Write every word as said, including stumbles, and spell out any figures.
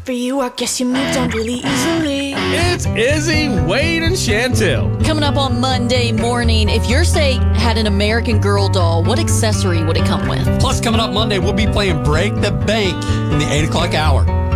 for you. I guess you moved on really easily. It's Izzy, Wade, and Chantel. Coming up on Monday morning, if your state had an American Girl doll, what accessory would it come with? Plus, coming up Monday, we'll be playing Break the Bank in the eight o'clock hour.